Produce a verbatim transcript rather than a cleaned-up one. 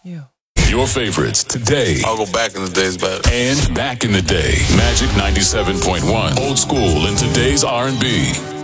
Yeah. Your favorites today. I'll go back in the days, but and back in the day. Magic ninety-seven point one. Old school in today's R and B.